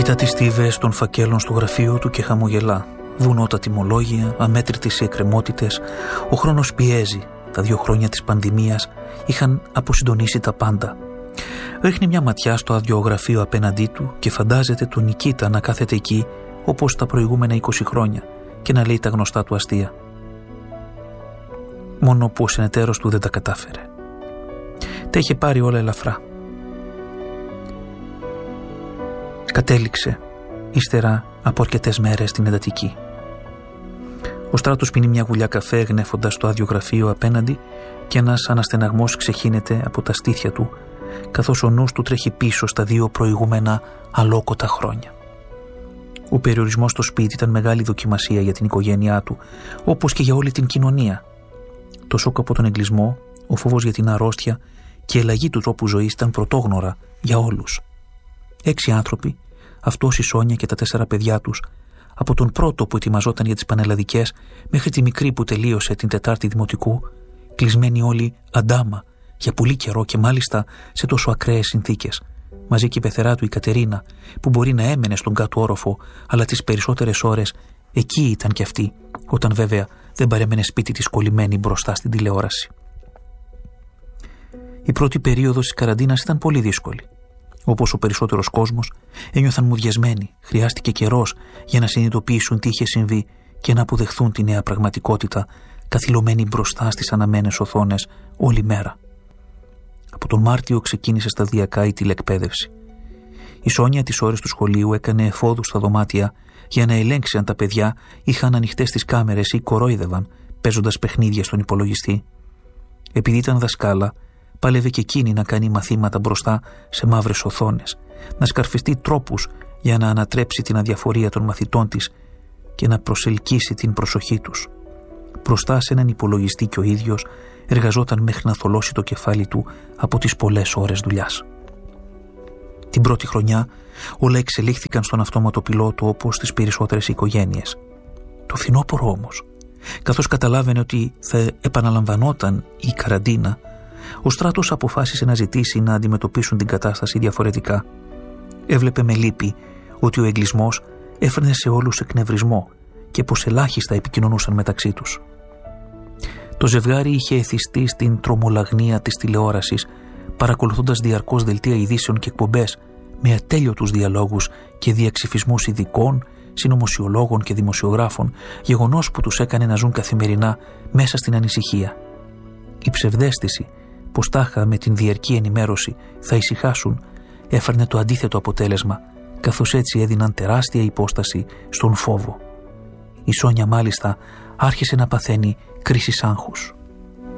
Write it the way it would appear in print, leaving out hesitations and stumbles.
Κοιτά τις στίβες των φακέλων στο γραφείο του και χαμογελά. Βουνό τα τιμολόγια, αμέτρητες οι εκκρεμότητες. Ο χρόνος πιέζει. Τα 2 χρόνια της πανδημίας είχαν αποσυντονίσει τα πάντα. Ρίχνει μια ματιά στο άδειο γραφείο απέναντί του και φαντάζεται τον Νικήτα να κάθεται εκεί όπως τα προηγούμενα 20 χρόνια και να λέει τα γνωστά του αστεία. Μόνο που ο συνεταίρος του δεν τα κατάφερε. Τα είχε πάρει όλα ελαφρά. Κατέληξε ύστερα από αρκετές μέρες στην εντατική. Ο Στράτος πίνει μια γουλιά καφέ γνέφοντας το άδειο γραφείο απέναντι και ένας αναστεναγμός ξεχύνεται από τα στήθια του, καθώς ο νους του τρέχει πίσω στα 2 προηγούμενα αλόκοτα χρόνια. Ο περιορισμός στο σπίτι ήταν μεγάλη δοκιμασία για την οικογένειά του, όπως και για όλη την κοινωνία. Το σοκ από τον εγκλισμό, ο φόβος για την αρρώστια και η αλλαγή του τρόπου ζωής ήταν πρωτόγνωρα για όλους. 6 άνθρωποι, αυτός, η Σόνια και τα 4 παιδιά τους, από τον πρώτο που ετοιμαζόταν για τις πανελλαδικές μέχρι τη μικρή που τελείωσε την 4η δημοτικού, κλεισμένοι όλοι αντάμα για πολύ καιρό και μάλιστα σε τόσο ακραίες συνθήκες. Μαζί και η πεθερά του η Κατερίνα, που μπορεί να έμενε στον κάτω όροφο, αλλά τις περισσότερες ώρες εκεί ήταν κι αυτή, όταν βέβαια δεν παρέμενε σπίτι της κολλημένη μπροστά στην τηλεόραση. Η πρώτη περίοδος της καραντίνας ήταν πολύ δύσκολη. Όπως ο περισσότερος κόσμος, ένιωθαν μουδιασμένοι. Χρειάστηκε καιρός για να συνειδητοποιήσουν τι είχε συμβεί και να αποδεχθούν τη νέα πραγματικότητα, καθυλωμένη μπροστά στις αναμένες οθόνες όλη μέρα. Από τον Μάρτιο ξεκίνησε σταδιακά η τηλεκπαίδευση. Η Σόνια τις ώρες του σχολείου έκανε εφόδους στα δωμάτια για να ελέγξει αν τα παιδιά είχαν ανοιχτές τις κάμερες ή κορόιδευαν παίζοντας παιχνίδια στον υπολογιστή. Επειδή ήταν δασκάλα, πάλευε και εκείνη να κάνει μαθήματα μπροστά σε μαύρες οθόνες, να σκαρφιστεί τρόπους για να ανατρέψει την αδιαφορία των μαθητών της και να προσελκύσει την προσοχή τους. Μπροστά σε έναν υπολογιστή και ο ίδιος εργαζόταν μέχρι να θολώσει το κεφάλι του από τις πολλές ώρες δουλειάς. Την πρώτη χρονιά όλα εξελίχθηκαν στον αυτόματο πιλότο όπως στις περισσότερες οικογένειες. Το φθινόπωρο όμως, καθώς καταλάβαινε ότι θα επαναλαμβανόταν η καραντίνα, ο Στράτος αποφάσισε να ζητήσει να αντιμετωπίσουν την κατάσταση διαφορετικά. Έβλεπε με λύπη ότι ο εγκλισμός έφερνε σε όλους εκνευρισμό και πως ελάχιστα επικοινωνούσαν μεταξύ τους. Το ζευγάρι είχε εθιστεί στην τρομολαγνία της τηλεόρασης, παρακολουθώντας διαρκώς δελτία ειδήσεων και εκπομπές με ατέλειωτους διαλόγους και διαξυφισμούς ειδικών, συνωμοσιολόγων και δημοσιογράφων, γεγονός που τους έκανε να ζουν καθημερινά μέσα στην ανησυχία. Η ψευδαίσθηση πως τάχα με την διαρκή ενημέρωση θα ησυχάσουν έφερνε το αντίθετο αποτέλεσμα, καθώς έτσι έδιναν τεράστια υπόσταση στον φόβο. Η Σόνια μάλιστα άρχισε να παθαίνει κρίσεις άγχους.